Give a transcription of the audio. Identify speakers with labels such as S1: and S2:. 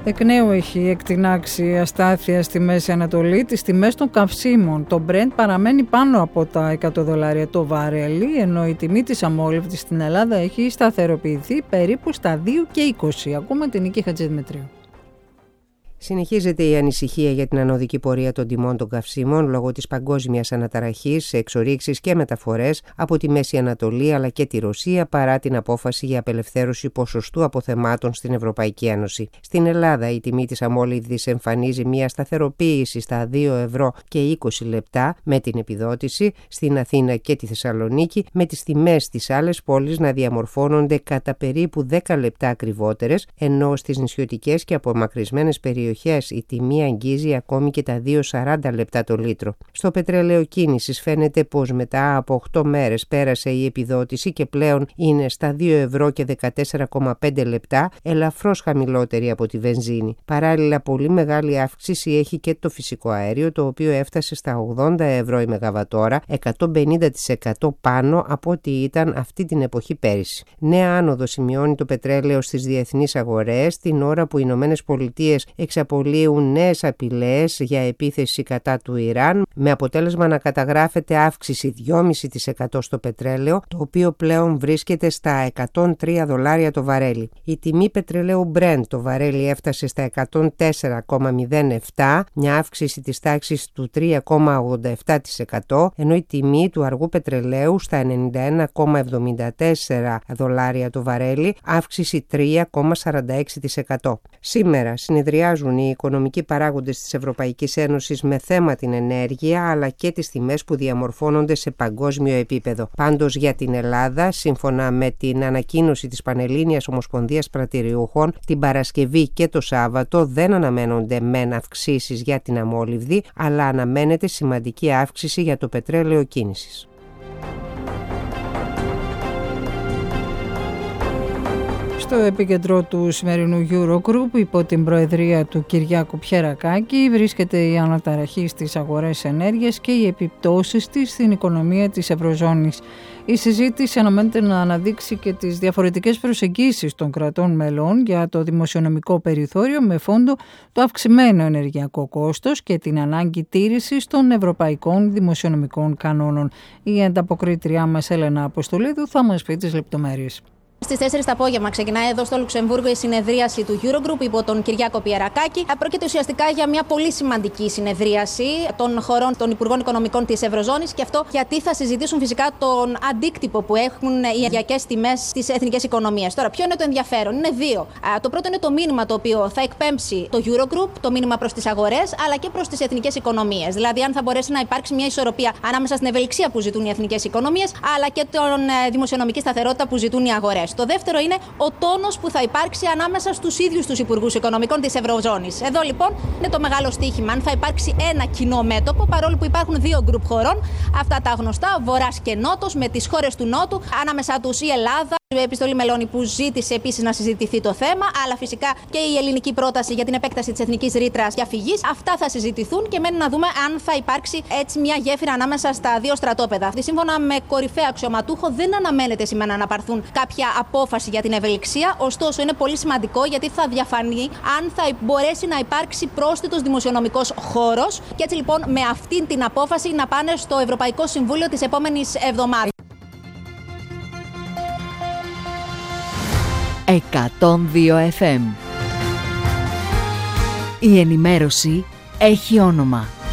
S1: Εκ νέου έχει εκτινάξει αστάθεια στη Μέση Ανατολή. Τις τιμές των καυσίμων, το Brent παραμένει πάνω από τα $100 το βαρέλι, ενώ η τιμή της αμόλυβδης στην Ελλάδα έχει σταθεροποιηθεί περίπου στα 2,20. Ακούμε την Νίκη Χατζηδημητρίου.
S2: Συνεχίζεται η ανησυχία για την ανωδική πορεία των τιμών των καυσίμων λόγω της παγκόσμιας αναταραχής σε εξορίξεις και μεταφορές από τη Μέση Ανατολή αλλά και τη Ρωσία παρά την απόφαση για απελευθέρωση ποσοστού αποθεμάτων στην Ευρωπαϊκή Ένωση. Στην Ελλάδα η τιμή της αμόλυβδης εμφανίζει μια σταθεροποίηση στα 2 € με την επιδότηση, στην Αθήνα και τη Θεσσαλονίκη, με τις τιμές στις άλλες πόλεις να διαμορφώνονται κατά περίπου 10 λεπτά ακριβότερες, ενώ στις νησιωτικές και απομακρυσμένες περιοχές η τιμή αγγίζει ακόμη και τα 2,40 το λίτρο. Στο πετρέλαιο κίνησης φαίνεται πως μετά από 8 μέρες πέρασε η επιδότηση και πλέον είναι στα 2,14,5 ελαφρώς χαμηλότερη από τη βενζίνη. Παράλληλα, πολύ μεγάλη αύξηση έχει και το φυσικό αέριο, το οποίο έφτασε στα 80 € η Μεγαβατόρα, 150% πάνω από ό,τι ήταν αυτή την εποχή πέρυσι. Νέα άνοδο σημειώνει το πετρέλαιο στις διεθνείς αγορές, την ώρα που οι Ηνωμένες Πολιτείες εξαπολύουν νέες απειλές για επίθεση κατά του Ιράν, με αποτέλεσμα να καταγράφεται αύξηση 2,5% στο πετρέλαιο, το οποίο πλέον βρίσκεται στα $103 το βαρέλι. Η τιμή πετρελαίου Brent το βαρέλι έφτασε στα 104,07, μια αύξηση της τάξης του 3,87%, ενώ η τιμή του αργού πετρελαίου στα $91,74 το βαρέλι, αύξηση 3,46%. Σήμερα συνεδριάζουν οι οικονομικοί παράγοντες της Ευρωπαϊκής Ένωσης με θέμα την ενέργεια αλλά και τις τιμές που διαμορφώνονται σε παγκόσμιο επίπεδο. Πάντως για την Ελλάδα, σύμφωνα με την ανακοίνωση της Πανελλήνιας Ομοσπονδίας Πρατηριούχων, την Παρασκευή και το Σάββατο δεν αναμένονται μεν αυξήσεις για την αμόλυβδη, αλλά αναμένεται σημαντική αύξηση για το πετρέλαιο κίνησης.
S1: Στο επίκεντρο του σημερινού Eurogroup, υπό την προεδρία του Κυριάκου Πιερακάκη, βρίσκεται η αναταραχή στις αγορές ενέργειας και οι επιπτώσεις της στην οικονομία της Ευρωζώνης. Η συζήτηση αναμένεται να αναδείξει και τις διαφορετικές προσεγγίσεις των κρατών μελών για το δημοσιονομικό περιθώριο, με φόντο το αυξημένο ενεργειακό κόστος και την ανάγκη τήρησης των ευρωπαϊκών δημοσιονομικών κανόνων. Η ανταποκρίτριά μας Έλενα Αποστολίδου θα μας πει τις λεπτομέρειες.
S3: Στις 4 το απόγευμα ξεκινάει εδώ στο Λουξεμβούργο η συνεδρίαση του Eurogroup υπό τον Κυριάκο Πιερακάκη. Πρόκειται ουσιαστικά για μια πολύ σημαντική συνεδρίαση των χωρών των Υπουργών Οικονομικών της Ευρωζώνης, και αυτό γιατί θα συζητήσουν φυσικά τον αντίκτυπο που έχουν οι ενεργειακές τιμές στις εθνικές οικονομίες. Τώρα, ποιο είναι το ενδιαφέρον? Είναι δύο. Το πρώτο είναι το μήνυμα το οποίο θα εκπέμψει το Eurogroup, το μήνυμα προς τις αγορές αλλά και προς τις εθνικές οικονομίες. Δηλαδή, αν θα μπορέσει να υπάρξει μια ισορροπία ανάμεσα στην ευελιξία που ζητούν οι εθνικές οικονομίες αλλά και την δημοσιονομική σταθερότητα που ζητούν οι αγορές. Το δεύτερο είναι ο τόνος που θα υπάρξει ανάμεσα στους ίδιους τους υπουργούς οικονομικών της Ευρωζώνης. Εδώ λοιπόν είναι το μεγάλο στοίχημα. Αν θα υπάρξει ένα κοινό μέτωπο, παρόλο που υπάρχουν δύο γκρουπ χωρών, αυτά τα γνωστά, Βορράς και Νότος, με τις χώρες του Νότου, ανάμεσα τους η Ελλάδα, η επιστολή Μελώνη που ζήτησε επίσης να συζητηθεί το θέμα, αλλά φυσικά και η ελληνική πρόταση για την επέκταση της εθνικής ρήτρας διαφυγής. Αυτά θα συζητηθούν και μένει να δούμε αν θα υπάρξει έτσι μια γέφυρα ανάμεσα στα δύο στρατόπεδα. Σύμφωνα με κορυφαία αξιωματούχο, δεν αναμένεται σήμερα να πάρθουν κάποια απόφαση για την ευελιξία. Ωστόσο, είναι πολύ σημαντικό γιατί θα διαφανεί αν θα μπορέσει να υπάρξει πρόσθετος δημοσιονομικός χώρος. Και έτσι λοιπόν με αυτήν την απόφαση να πάνε στο Ευρωπαϊκό Συμβούλιο της επόμενης εβδομάδας.
S4: 102 FM. Η ενημέρωση έχει όνομα.